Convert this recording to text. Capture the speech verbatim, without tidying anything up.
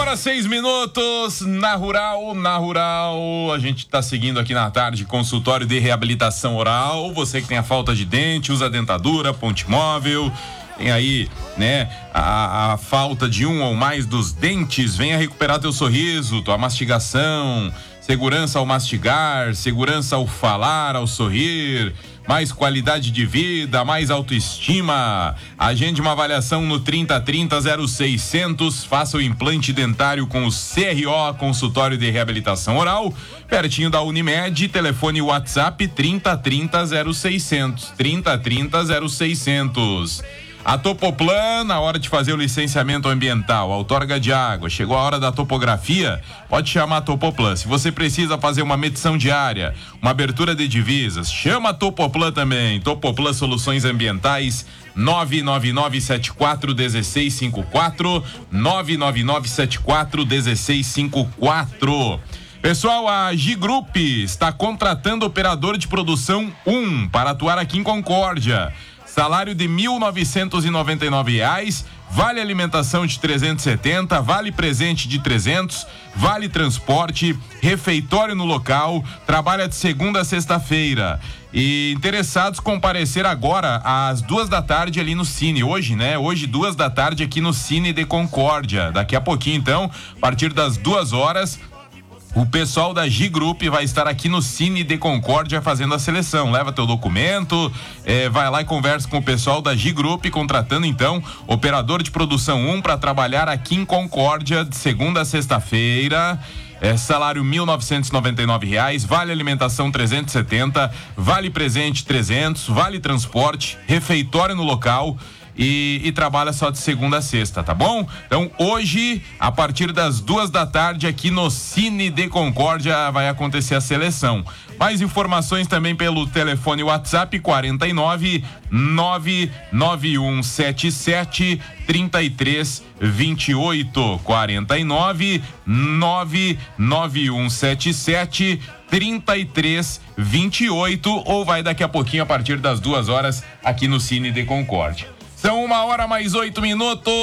Hora seis minutos, na Rural, na Rural, a gente tá seguindo aqui na tarde consultório de reabilitação oral. Você que tem a falta de dente, usa dentadura, ponte móvel, tem aí, né, a, a falta de um ou mais dos dentes, venha recuperar teu sorriso, tua mastigação, segurança ao mastigar, segurança ao falar, ao sorrir, mais qualidade de vida, mais autoestima. Agende uma avaliação no trinta trinta zero seiscentos, faça o implante dentário com o C R O, consultório de reabilitação oral, pertinho da Unimed. Telefone WhatsApp trinta trinta zero seiscentos, trinta trinta zero seiscentos. A Topoplan, na hora de fazer o licenciamento ambiental, a outorga de água, chegou a hora da topografia, pode chamar a Topoplan. Se você precisa fazer uma medição diária, uma abertura de divisas, chama a Topoplan também. Topoplan Soluções Ambientais, nove nove nove sete quatro um seis cinco quatro, nove nove nove sete quatro um seis cinco quatro. Pessoal, a G Group está contratando operador de produção um para atuar aqui em Concórdia. Salário de mil novecentos e noventa e nove reais, vale alimentação de trezentos e setenta, vale presente de trezentos, vale transporte, refeitório no local, trabalha de segunda a sexta-feira. E interessados comparecer agora às duas da tarde ali no Cine, hoje, né? Hoje, duas da tarde aqui no Cine de Concórdia. Daqui a pouquinho, então, a partir das duas horas, o pessoal da G Group vai estar aqui no Cine de Concórdia fazendo a seleção. Leva teu documento, eh, vai lá e conversa com o pessoal da G Group, contratando então operador de produção um para trabalhar aqui em Concórdia de segunda a sexta-feira. É, salário mil novecentos e noventa e nove reais, vale alimentação trezentos e setenta, vale presente trezentos, vale transporte, refeitório no local. E, e trabalha só de segunda a sexta, tá bom? Então hoje, a partir das duas da tarde, aqui no Cine de Concórdia, vai acontecer a seleção. Mais informações também pelo telefone WhatsApp quarenta e nove, nove nove um sete sete, trinta e três vinte e oito, quarenta e nove, nove nove um sete sete, trinta e três vinte e oito, ou vai daqui a pouquinho a partir das duas horas aqui no Cine de Concórdia. São uma hora mais oito minutos.